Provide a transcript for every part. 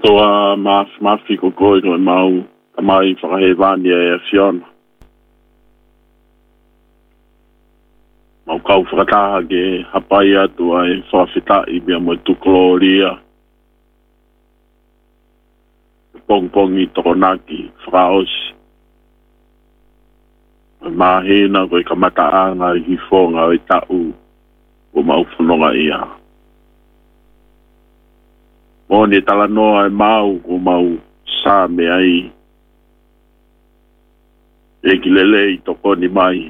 Toa mafi ko koe no mau mai whakahewani e Fiona. Mau kau whakataha ke hapai atu ai whawhitai bia mo tukoloria. Pongpongi tokonaki whakaosi. Mahina koe kamataanga i hifonga o i tau o mauwhanonga ia. Mone tala noa e mau ko mau sa me ai. E ki lele i tokoni mai.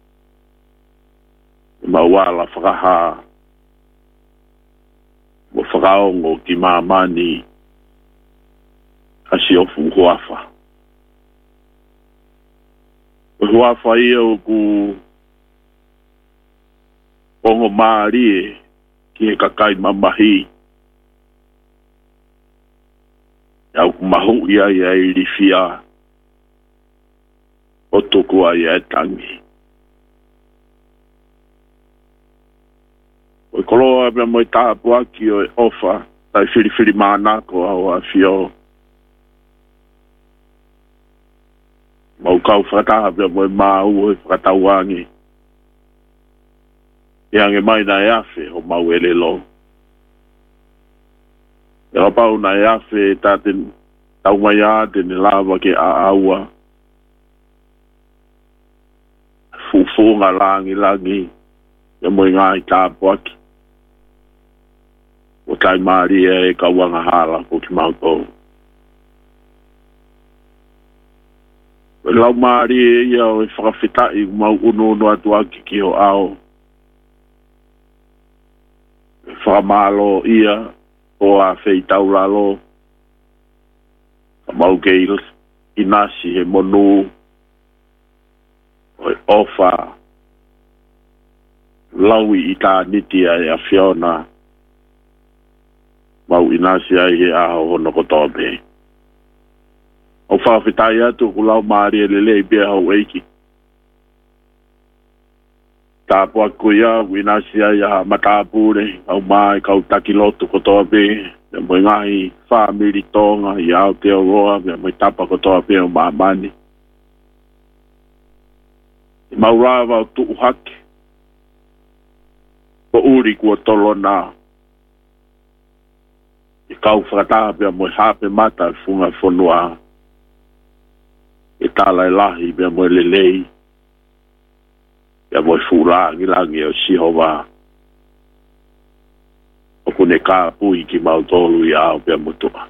E mawala whakaha. Mo whakaongo ki mamani. Kasi ofu huafa. O huafa ia o ku ongo maari ki e kakai mamahi. Au mahu ia ia i rifia o toku ai e tangi. O koloa mea moi tāpua ki o e ofa tai whiriwhiri mānako au a fio. Mau kau whakataha mea moi māu e whakatauangi. Iange mai na e afe o mau ele lo. E rapau na e afe tāten tau mai āte ni lava ke a aua. Fufunga langi. E moi ngai tāpuaki. O tai maria e kauanga hala ko ki mautou. E lau maria ia o e whakawhitai mau unono atu aki ki ho ao. E whakamalo ia. O a fei tauralo a mau ke inasi he monu o ofa laui i tā niti ai a Fiona mau inasi ai he aho hono kotobe o whawhitai atu ku lau maari e lele i bia hau eiki tāpua kuia, winasi ai a matapure, au mai, kau takilotu kotoa pe, me moi ngai whamiri tonga, i au te oroa, me moi tapa kotoa pe o mamani. I maurawa o tuu hake, o uri kua tolo nā. I kau whakataha pe moi hape mata funga whanua. I tala e lahi pe moi lelei. Ia moi furangi langi o Sihova. O kune kā pui ki mau tolu i au pia mutua.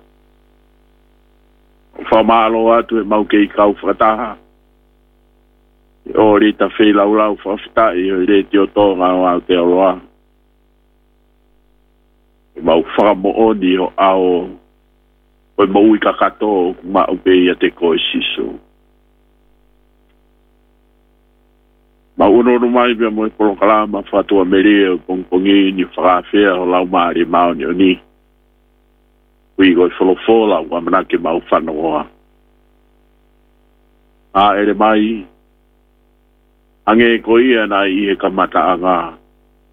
O whamalo atu e mau kei kau whakataha. E o rita whei lau whawhitai o reti o tonga o au te aroa. E mau whakamooni o au o mau i kakato o kuma upe ia te koe sisu. Ma uno mai bia mo por kalama fatua meria con ni frafia o lau mari mau ni oni. Ui go fola wa manake mau fanoa. A ere mai ange ko ia na i e kamata anga.